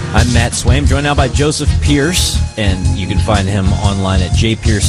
I'm Matt Swaim, joined now by Joseph Pearce, and you can find him online at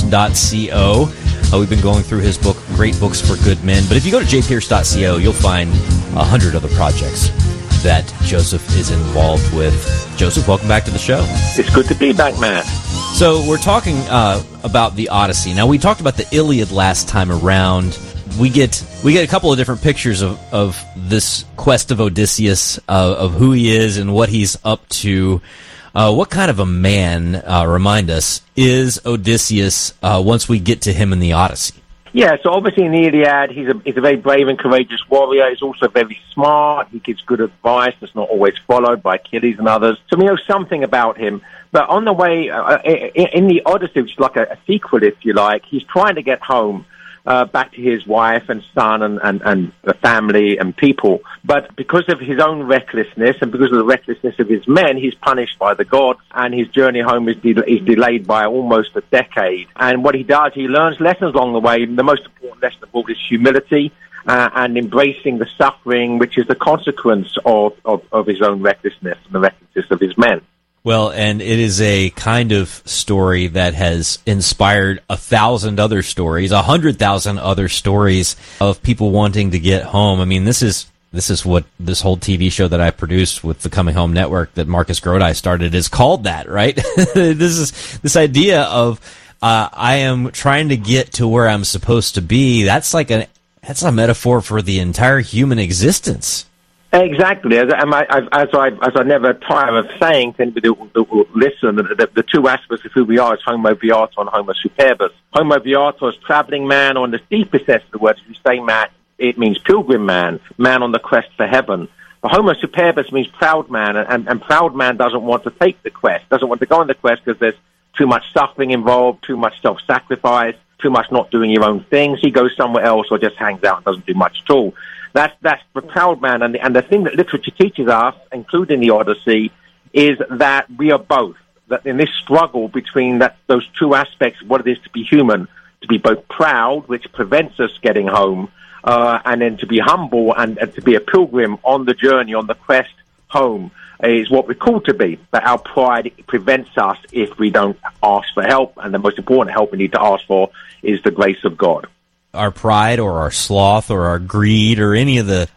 jpearce.co. We've been going through his book, Great Books for Good Men. But if you go to jpearce.co, you'll find 100 other projects that Joseph is involved with. Joseph, welcome back to the show. It's good to be back, Matt. So we're talking about the Odyssey. Now, we talked about the Iliad last time around. We get a couple of different pictures of this quest of Odysseus, of who he is and what he's up to. What kind of a man, remind us, is Odysseus once we get to him in the Odyssey? Yeah, so obviously in the Iliad, he's a very brave and courageous warrior. He's also very smart. He gives good advice that's not always followed by Achilles and others. So we know something about him. But on the way, in the Odyssey, which is like a sequel, if you like, he's trying to get home. Back to his wife and son and the family and people. But because of his own recklessness and because of the recklessness of his men, he's punished by the gods, and his journey home is delayed by almost a decade. And what he does, he learns lessons along the way. The most important lesson of all is humility and embracing the suffering, which is the consequence of his own recklessness and the recklessness of his men. Well, and it is a kind of story that has inspired 1,000 other stories, 100,000 other stories of people wanting to get home. I mean, this is what this whole TV show that I produced with the Coming Home Network that Marcus Grodi started is called that, right? This idea of I am trying to get to where I'm supposed to be. That's a metaphor for the entire human existence. Exactly. As I never tire of saying to anybody who will listen, the two aspects of who we are is Homo Viator and Homo Superbus. Homo Viator is traveling man, on the deepest sense of the word. As you say, Matt, it means pilgrim man on the quest for heaven. But Homo Superbus means proud man, and proud man doesn't want to take the quest, doesn't want to go on the quest because there's too much suffering involved, too much self-sacrifice, too much not doing your own things. He goes somewhere else or just hangs out and doesn't do much at all. That's the proud man, and the thing that literature teaches us, including the Odyssey, is that we are both. That in this struggle between those two aspects of what it is to be human, to be both proud, which prevents us getting home, and then to be humble and to be a pilgrim on the journey, on the quest home, is what we're called to be. But our pride prevents us if we don't ask for help, and the most important help we need to ask for is the grace of God. Our pride or our sloth or our greed or any of the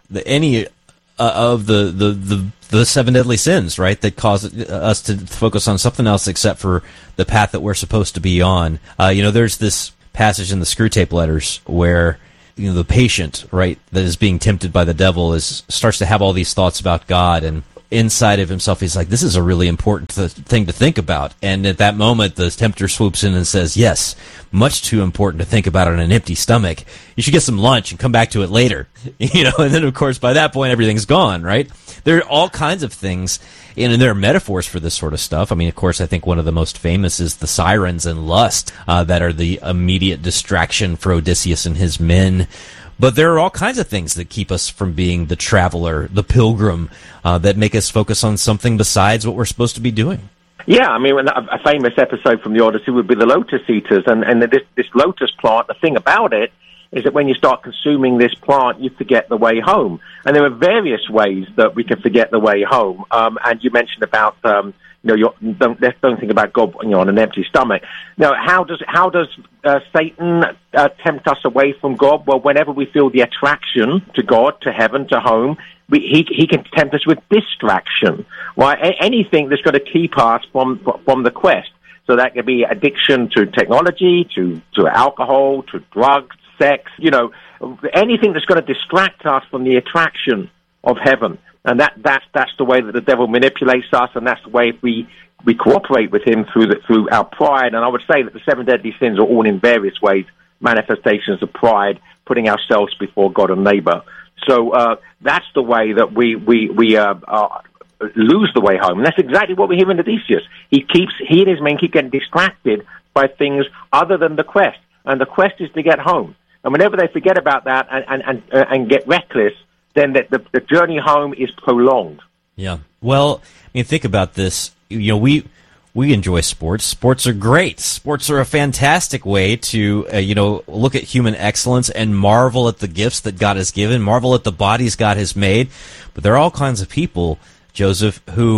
seven deadly sins, right, that cause us to focus on something else except for the path that we're supposed to be on. There's this passage in the Screwtape Letters where the patient, right, that is being tempted by the devil starts to have all these thoughts about God, and inside of himself he's like, this is a really important thing to think about. And at that moment the tempter swoops in and says, yes, much too important to think about on an empty stomach. You should get some lunch and come back to it later. And then of course by that point everything's gone, right? There are all kinds of things, and there are metaphors for this sort of stuff. I mean, of course, I think one of the most famous is the sirens and lust that are the immediate distraction for Odysseus and his men. But there are all kinds of things that keep us from being the traveler, the pilgrim, that make us focus on something besides what we're supposed to be doing. Yeah, I mean, a famous episode from the Odyssey would be the lotus eaters. And this lotus plant, the thing about it is that when you start consuming this plant, you forget the way home. And there are various ways that we can forget the way home. And you mentioned about, don't think about God on an empty stomach. Now, how does Satan tempt us away from God? Well, whenever we feel the attraction to God, to heaven, to home, he can tempt us with distraction. Right? Anything that's going to keep us from the quest. So that could be addiction to technology, to alcohol, to drugs, sex. Anything that's going to distract us from the attraction of heaven. And that's the way that the devil manipulates us, and that's the way we cooperate with him through our pride. And I would say that the seven deadly sins are all in various ways manifestations of pride, putting ourselves before God and neighbor. So that's the way that we lose the way home. And that's exactly what we hear in Odysseus. He and his men keep getting distracted by things other than the quest, and the quest is to get home. And whenever they forget about that and get reckless, then the journey home is prolonged. Yeah. Well, I mean, think about this. We enjoy sports. Sports are great. Sports are a fantastic way to, look at human excellence and marvel at the gifts that God has given, marvel at the bodies God has made. But there are all kinds of people, Joseph, who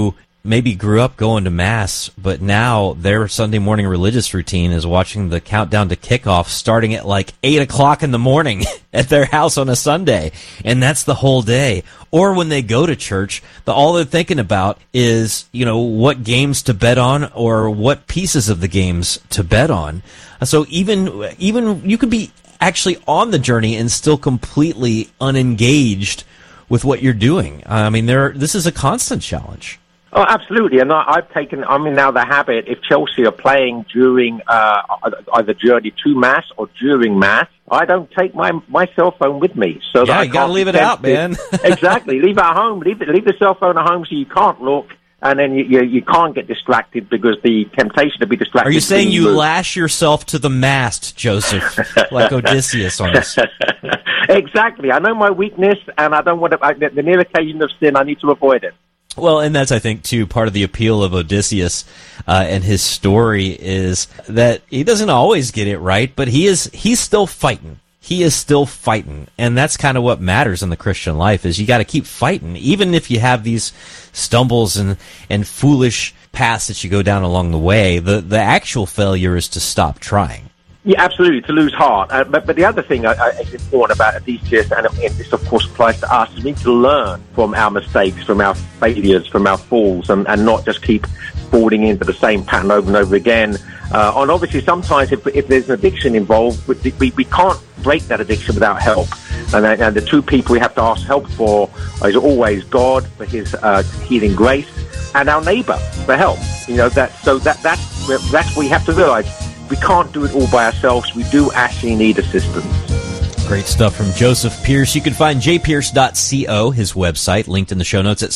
maybe grew up going to Mass, but now their Sunday morning religious routine is watching the countdown to kickoff starting at like 8 o'clock in the morning at their house on a Sunday. And that's the whole day. Or when they go to church, all they're thinking about is, what games to bet on or what pieces of the games to bet on. So even you could be actually on the journey and still completely unengaged with what you're doing. I mean, this is a constant challenge. Oh, absolutely. And I'm in now the habit, if Chelsea are playing during either journey to Mass or during Mass, I don't take my cell phone with me. So yeah, you got to leave it out, man. Exactly. Leave it at home. Leave the cell phone at home so you can't look. And then you can't get distracted because the temptation to be distracted. Are you saying you lash yourself to the mast, Joseph, like Odysseus on this? Exactly. I know my weakness, and I don't want to. The near occasion of sin, I need to avoid it. Well, and that's, I think, too, part of the appeal of Odysseus and his story is that he doesn't always get it right, but he's still fighting. He is still fighting, and that's kind of what matters in the Christian life, is you got to keep fighting, even if you have these stumbles and foolish paths that you go down along the way. The actual failure is to stop trying. Yeah, absolutely, to lose heart. But the other thing is important about Odysseus, and this, of course, applies to us, is we need to learn from our mistakes, from our failures, from our falls, and not just keep falling into the same pattern over and over again. And obviously, sometimes if there's an addiction involved, we can't break that addiction without help. And the two people we have to ask help for is always God for His healing grace, and our neighbour for help. That's what we have to realise. We can't do it all by ourselves. We do actually need assistance. Great stuff from Joseph Pearce. You can find jpearce.co, his website, linked in the show notes at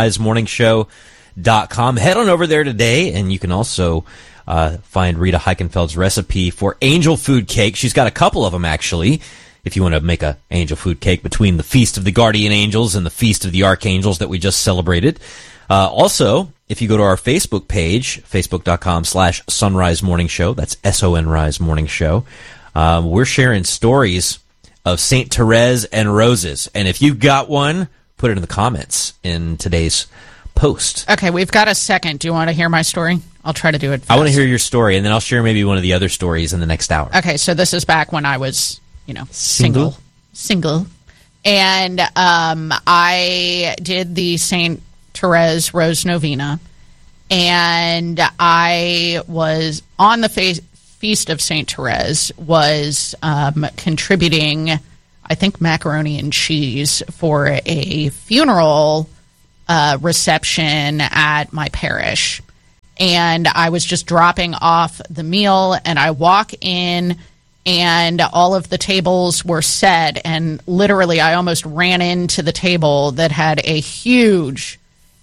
sunrisemorningshow.com. Head on over there today, and you can also find Rita Heichenfeld's recipe for angel food cake. She's got a couple of them, actually, if you want to make an angel food cake between the Feast of the Guardian Angels and the Feast of the Archangels that we just celebrated. Also, if you go to our Facebook page, facebook.com/Sunrise Morning Show, that's SON Morning Show, we're sharing stories of St. Therese and roses. And if you've got one, put it in the comments in today's post. Okay, we've got a second. Do you want to hear my story? I'll try to do it fast. I want to hear your story, and then I'll share maybe one of the other stories in the next hour. Okay, so this is back when I was, single. And I did the St. Therese Rose Novena, and I was on the Feast of St. Therese, was contributing, I think, macaroni and cheese for a funeral reception at my parish. And I was just dropping off the meal, and I walk in, and all of the tables were set, and literally I almost ran into the table that had a huge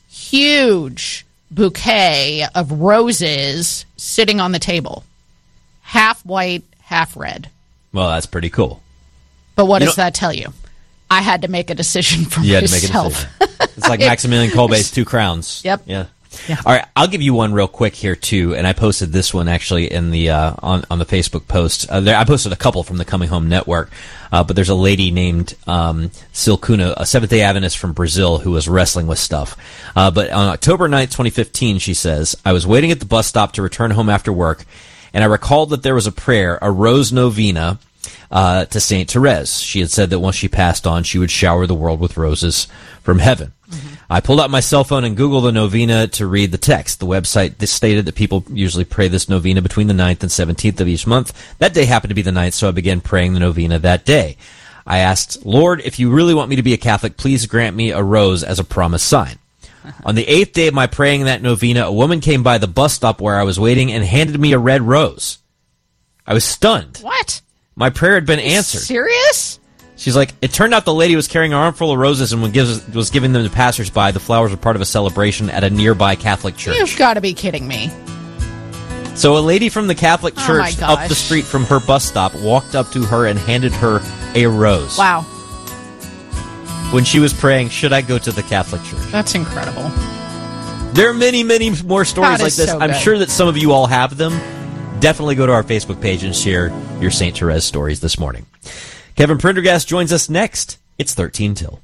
bouquet of roses sitting on the table. Half white, half red. Well, that's pretty cool. But what does that tell you? I had to make a decision for myself. Had to make a decision. It's like Maximilian Kolbe's Two Crowns. Yep. Yeah. All right, I'll give you one real quick here too, and I posted this one actually in the on the Facebook post. I posted a couple from the Coming Home Network, but there's a lady named Silcuna, a Seventh-day Adventist from Brazil, who was wrestling with stuff. But on October 9th, 2015, she says, I was waiting at the bus stop to return home after work, and I recalled that there was a prayer, a rose novena, to St. Therese. She had said that once she passed on, she would shower the world with roses from heaven. Mm-hmm. I pulled out my cell phone and Googled the novena to read the text. The website stated that people usually pray this novena between the 9th and 17th of each month. That day happened to be the 9th, so I began praying the novena that day. I asked, Lord, if you really want me to be a Catholic, please grant me a rose as a promised sign. On the 8th day of my praying that novena, a woman came by the bus stop where I was waiting and handed me a red rose. I was stunned. What? My prayer had been answered. Serious? She's like, it turned out the lady was carrying an armful of roses and was giving them to passersby. The flowers were part of a celebration at a nearby Catholic church. You've got to be kidding me. So a lady from the Catholic church up the street from her bus stop walked up to her and handed her a rose. Wow. When she was praying, should I go to the Catholic church? That's incredible. There are many, many more stories like this. So I'm sure that some of you all have them. Definitely go to our Facebook page and share your St. Therese stories this morning. Kevin Prendergast joins us next. It's 13 till.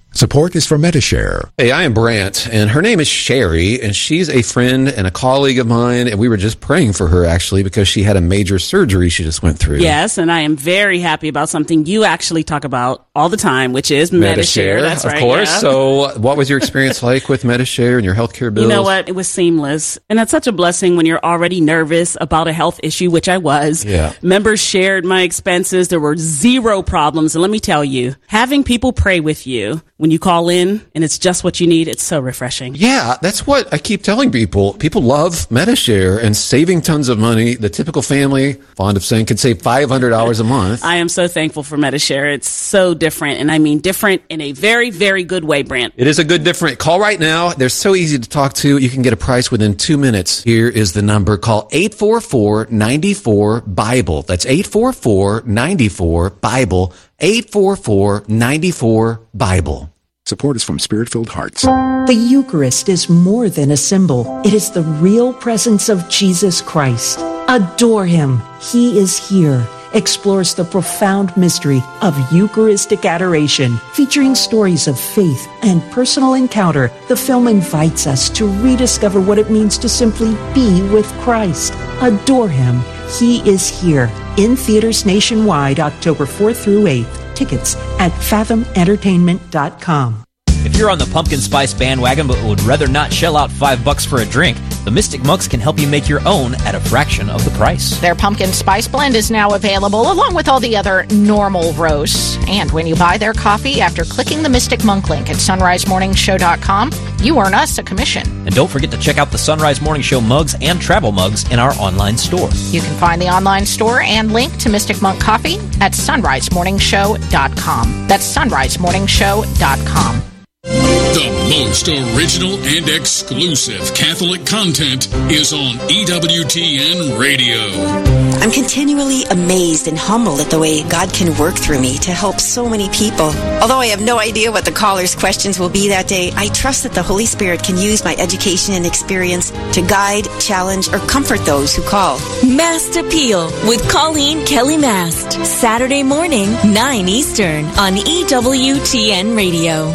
Support is for Medi-Share. Hey, I am Brant, and her name is Sherry, and she's a friend and a colleague of mine, and we were just praying for her, actually, because she had a major surgery she just went through. Yes, and I am very happy about something you actually talk about all the time, which is Medi-Share. That's right. Of course. Yeah. So what was your experience like with Medi-Share and your healthcare bills? You know what? It was seamless. And that's such a blessing when you're already nervous about a health issue, which I was. Yeah. Members shared my expenses. There were zero problems. And let me tell you, having people pray with you when you call in and it's just what you need, it's so refreshing. Yeah, that's what I keep telling people. People love Medi-Share and saving tons of money. The typical family, fond of saying, could save $500 a month. I am so thankful for Medi-Share. It's so different, and I mean different in a very, very good way, Brant. It is a good different. Call right now. They're so easy to talk to. You can get a price within 2 minutes. Here is the number. Call 844-94-BIBLE. That's 844-94-BIBLE. 844-94-BIBLE. Support is from Spirit-Filled Hearts. The Eucharist is more than a symbol. It is the real presence of Jesus Christ. Adore Him. He is here. Explores the profound mystery of Eucharistic adoration. Featuring stories of faith and personal encounter, the film invites us to rediscover what it means to simply be with Christ. Adore Him. He is here. In theaters nationwide, October 4th through 8th. Tickets at fathomentertainment.com. If you're on the pumpkin spice bandwagon but would rather not shell out $5 for a drink, the Mystic Monks can help you make your own at a fraction of the price. Their pumpkin spice blend is now available along with all the other normal roasts. And when you buy their coffee after clicking the Mystic Monk link at sunrisemorningshow.com, you earn us a commission. And don't forget to check out the Sunrise Morning Show mugs and travel mugs in our online store. You can find the online store and link to Mystic Monk Coffee at sunrisemorningshow.com. That's sunrisemorningshow.com. The most original and exclusive Catholic content is on EWTN Radio. I'm continually amazed and humbled at the way God can work through me to help so many people. Although I have no idea what the callers' questions will be that day, I trust that the Holy Spirit can use my education and experience to guide, challenge, or comfort those who call. Mast Appeal with Colleen Kelly Mast. Saturday morning, 9 Eastern on EWTN Radio.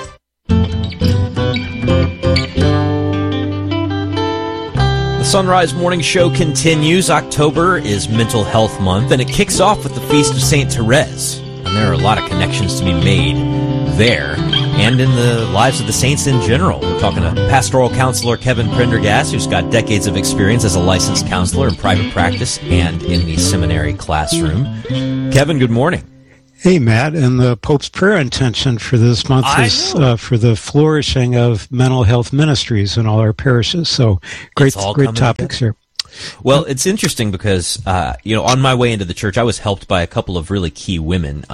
The Sunrise Morning Show continues. October is Mental Health Month, and it kicks off with the Feast of St. Therese. And there are a lot of connections to be made there and in the lives of the saints in general. We're talking to pastoral counselor Kevin Prendergast, who's got decades of experience as a licensed counselor in private practice and in the seminary classroom. Kevin, good morning. Hey, Matt, and the Pope's prayer intention for this month is for the flourishing of mental health ministries in all our parishes. So great topics here. Well, it's interesting because, on my way into the church, I was helped by a couple of really key women.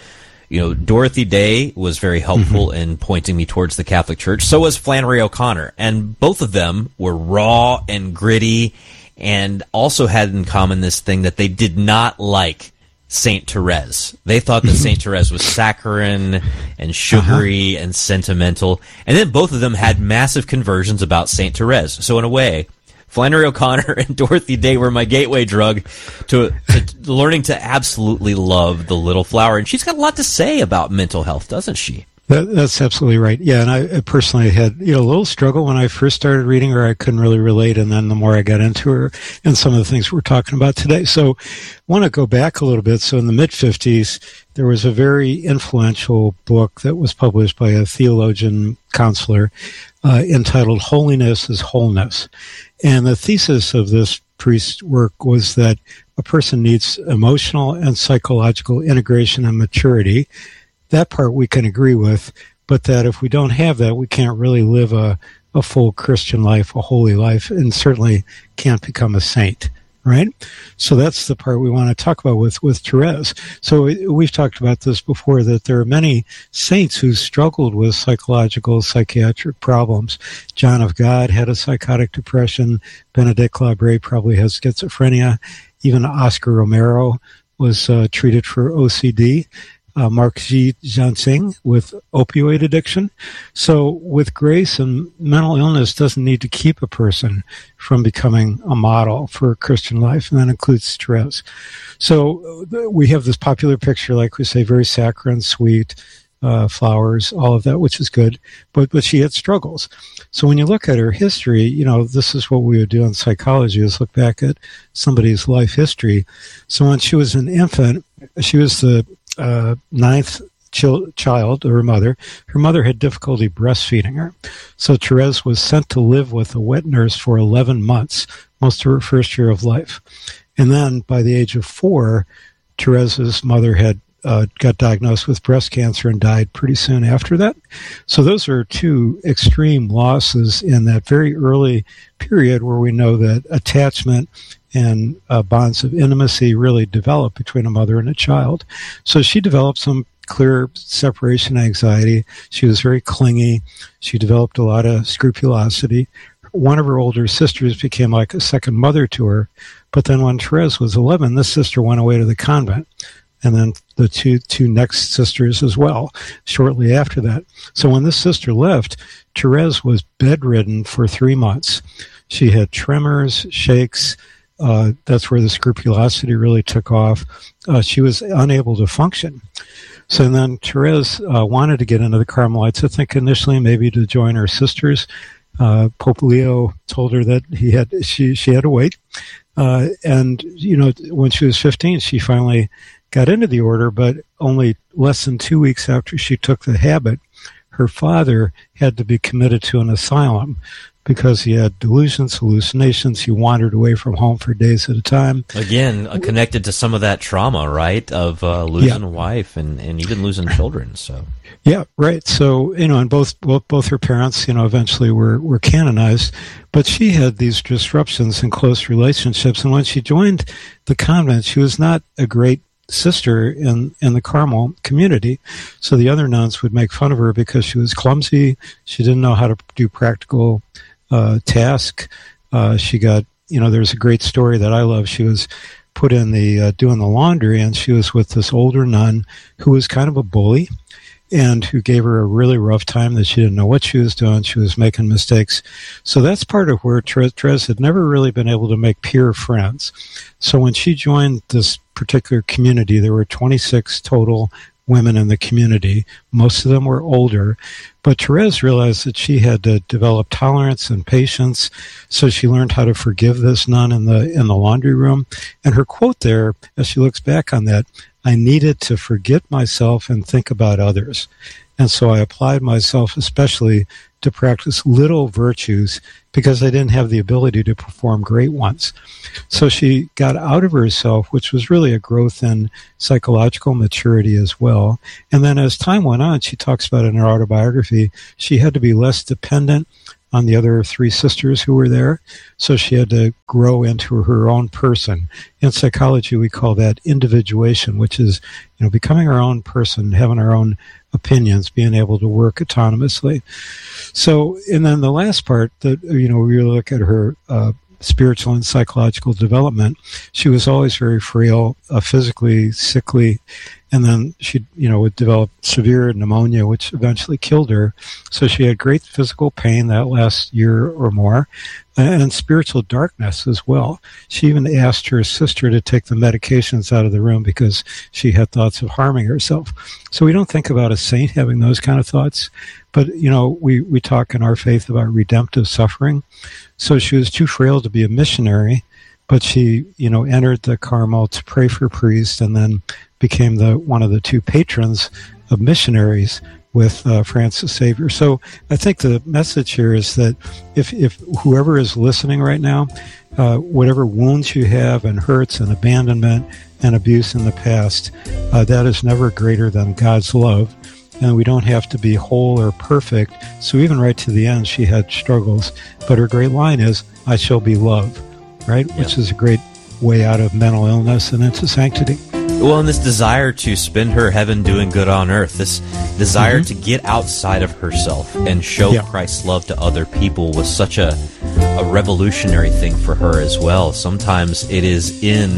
Dorothy Day was very helpful in pointing me towards the Catholic Church. So was Flannery O'Connor. And both of them were raw and gritty and also had in common this thing that they did not like Saint Therese. They thought that Saint Therese was saccharine and sugary and sentimental. And then both of them had massive conversions about Saint Therese. So in a way, Flannery O'Connor and Dorothy Day were my gateway drug to learning to absolutely love the little flower. And she's got a lot to say about mental health, doesn't she? That's absolutely right. Yeah, and I personally had a little struggle when I first started reading her. I couldn't really relate, and then the more I got into her and some of the things we're talking about today. So I want to go back a little bit. So in the mid-'50s, there was a very influential book that was published by a theologian counselor entitled Holiness is Wholeness. And the thesis of this priest's work was that a person needs emotional and psychological integration and maturity. That part we can agree with, but that if we don't have that, we can't really live a full Christian life, a holy life, and certainly can't become a saint, right? So that's the part we want to talk about with Therese. So we've talked about this before, that there are many saints who struggled with psychological, psychiatric problems. John of God had a psychotic depression. Benedict Labre probably has schizophrenia. Even Oscar Romero was treated for OCD. Mark G. Jansing with opioid addiction. So with grace, and mental illness doesn't need to keep a person from becoming a model for a Christian life, and that includes Therese. So we have this popular picture, like we say, very saccharine, sweet, flowers, all of that, which is good. But she had struggles. So when you look at her history, this is what we would do in psychology, is look back at somebody's life history. So when she was an infant, she was the ninth child of her mother. Her mother had difficulty breastfeeding her. So Therese was sent to live with a wet nurse for 11 months, most of her first year of life. And then by the age of 4, Therese's mother had got diagnosed with breast cancer and died pretty soon after that. So those are two extreme losses in that very early period where we know that attachment and bonds of intimacy really develop between a mother and a child. So she developed some clear separation anxiety. She was very clingy. She developed a lot of scrupulosity. One of her older sisters became like a second mother to her. But then when Therese was 11, this sister went away to the convent. And then the two next sisters as well, shortly after that. So when this sister left, Therese was bedridden for 3 months. She had tremors, shakes. That's where the scrupulosity really took off. She was unable to function. So then Therese wanted to get into the Carmelites, I think initially maybe to join her sisters. Pope Leo told her that she had to wait. And when she was 15, she finally got into the order, but only less than 2 weeks after she took the habit, her father had to be committed to an asylum because he had delusions, hallucinations. He wandered away from home for days at a time. Again, connected to some of that trauma, right, of losing a wife and even losing children. So yeah, right. So and both her parents, eventually were canonized, but she had these disruptions in close relationships. And when she joined the convent, she was not a great sister in the Carmel community. So the other nuns would make fun of her because she was clumsy. She didn't know how to do practical tasks. She got, there's a great story that I love. She was put in the doing the laundry, and she was with this older nun who was kind of a bully and who gave her a really rough time that she didn't know what she was doing. She was making mistakes. So that's part of where Therese had never really been able to make peer friends. So when she joined this particular community, there were 26 total women in the community. Most of them were older. But Therese realized that she had to develop tolerance and patience. So she learned how to forgive this nun in the laundry room. And her quote there, as she looks back on that, I needed to forget myself and think about others. And so I applied myself especially to practice little virtues because I didn't have the ability to perform great ones. So she got out of herself, which was really a growth in psychological maturity as well. And then as time went on, she talks about in her autobiography, she had to be less dependent on the other 3 sisters who were there. So she had to grow into her own person. In psychology, we call that individuation, which is, becoming our own person, having our own opinions, being able to work autonomously. So, and then the last part that, we really look at her spiritual and psychological development. She was always very frail, physically sickly, and then she, would develop severe pneumonia, which eventually killed her. So she had great physical pain that last year or more, and spiritual darkness as well. She even asked her sister to take the medications out of the room because she had thoughts of harming herself. So we don't think about a saint having those kind of thoughts, but, we talk in our faith about redemptive suffering. So she was too frail to be a missionary, but she, entered the Carmel to pray for priests and then became one of the 2 patrons of missionaries with Francis Xavier. So I think the message here is that if whoever is listening right now, whatever wounds you have and hurts and abandonment and abuse in the past, that is never greater than God's love. And we don't have to be whole or perfect. So even right to the end, she had struggles. But her great line is, I shall be loved, right? Yep. Which is a great way out of mental illness and into sanctity. Well, and this desire to spend her heaven doing good on earth, this desire to get outside of herself and show Christ's love to other people was such a revolutionary thing for her as well. Sometimes it is in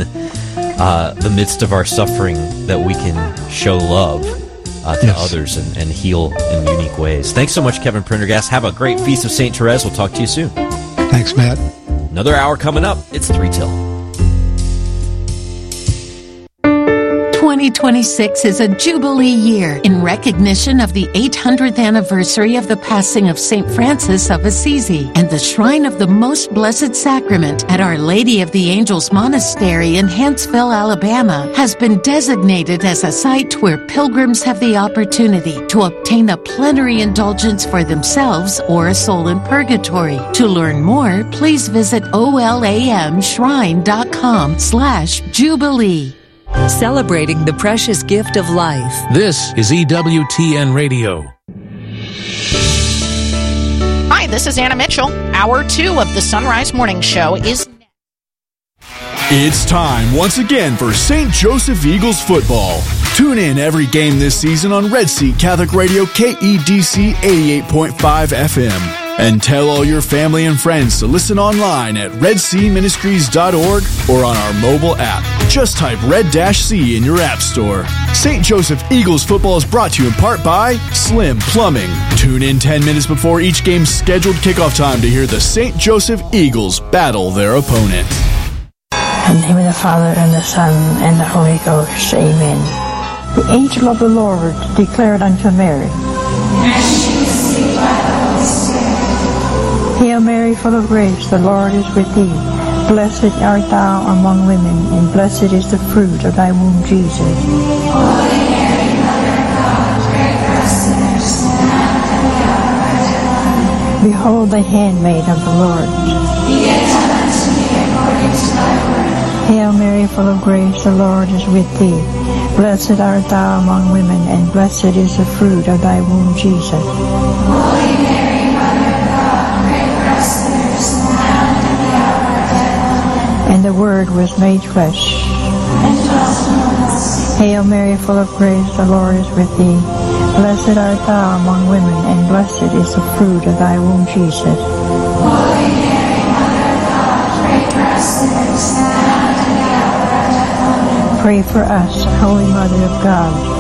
the midst of our suffering that we can show love to others and heal in unique ways. Thanks so much, Kevin Prendergast. Have a great Feast of St. Therese. We'll talk to you soon. Thanks, Matt. Another hour coming up. It's 3 till. 2026 is a Jubilee year in recognition of the 800th anniversary of the passing of St. Francis of Assisi, and the Shrine of the Most Blessed Sacrament at Our Lady of the Angels Monastery in Huntsville, Alabama, has been designated as a site where pilgrims have the opportunity to obtain a plenary indulgence for themselves or a soul in purgatory. To learn more, please visit olamshrine.com/Jubilee. Celebrating the precious gift of life. This is EWTN Radio. Hi, this is Anna Mitchell. Hour 2 of the Sunrise Morning Show is... It's time once again for St. Joseph Eagles football. Tune in every game this season on Red Sea Catholic Radio KEDC 88.5 FM. And tell all your family and friends to listen online at redseaministries.org or on our mobile app. Just type Red-C in your app store. St. Joseph Eagles football is brought to you in part by Slim Plumbing. Tune in 10 minutes before each game's scheduled kickoff time to hear the St. Joseph Eagles battle their opponent. In the name of the Father, and the Son, and the Holy Ghost. Amen. The angel of the Lord declared unto Mary, Hail Mary, full of grace, the Lord is with thee. Blessed art thou among women, and blessed is the fruit of thy womb, Jesus. Holy Mary, Mother of God, pray for us sinners, now and at the hour of our death. Behold the handmaid of the Lord. Be it done unto me according to thy word. Hail Mary, full of grace, the Lord is with thee. Blessed art thou among women, and blessed is the fruit of thy womb, Jesus. Holy Mary, Mother of God, pray for us sinners, now and at the hour of our death. And the Word was made flesh, and dwelt among us. Hail Mary, full of grace, the Lord is with thee. Blessed art thou among women, and blessed is the fruit of thy womb, Jesus. Holy Mary, Mother of God, pray for us sinners, now and at the hour of our death. Pray for us, Holy Mother of God.